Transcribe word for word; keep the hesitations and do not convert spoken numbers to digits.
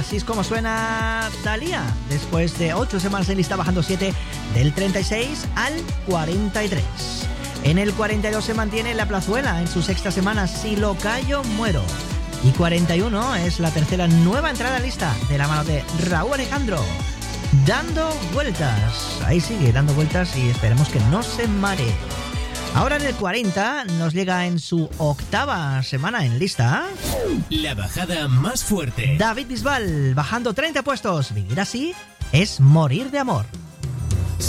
Así es como suena Thalía, después de ocho semanas en lista, bajando siete del treinta y seis al cuarenta y tres. En el cuarenta y dos se mantiene La Plazuela en su sexta semana, Si lo callo muero. Y cuarenta y uno es la tercera nueva entrada en lista, de la mano de Raúl Alejandro, Dando Vueltas. Ahí sigue dando vueltas y esperemos que no se maree. Ahora en el cuarenta nos llega en su octava semana en lista la bajada más fuerte. David Bisbal, bajando treinta puestos. Vivir así es morir de amor.